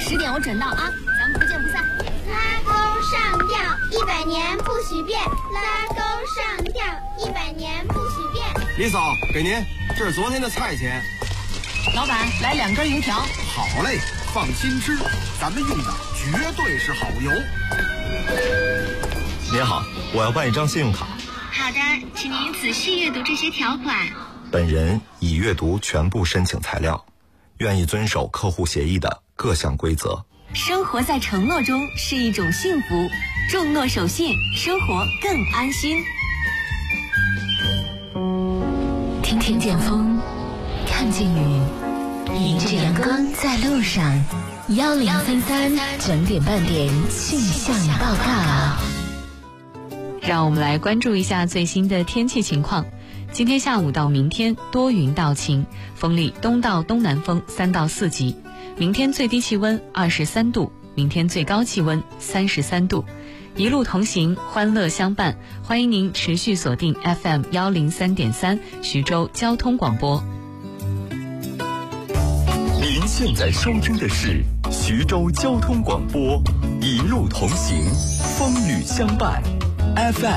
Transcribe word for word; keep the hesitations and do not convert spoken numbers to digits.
十点我准到啊，咱们不见不散。 拉钩上吊，一百年不许变。拉钩上吊，一百年不许变。 李嫂，给您，这是昨天的菜钱。 老板，来两根油条。 好嘞，放心吃，咱们用的绝对是好油。 您好，我要办一张信用卡。 好的，请您仔细阅读这些条款。 本人已阅读全部申请材料，愿意遵守客户协议的各项规则。 生活在承诺中是一种幸福，重诺守信，生活更安心。 听听见风，看见雨，迎着阳光在路上。幺零三三整点半点气象报告。 让我们来关注一下最新的天气情况。今天下午到明天多云到晴，风力东到东南风三到四级。明天最低气温二十三度，明天最高气温三十三度。一路同行，欢乐相伴，欢迎您持续锁定 F M 幺零三点三徐州交通广播。 您现在收听的是徐州交通广播，一路同行，风雨相伴 ，F M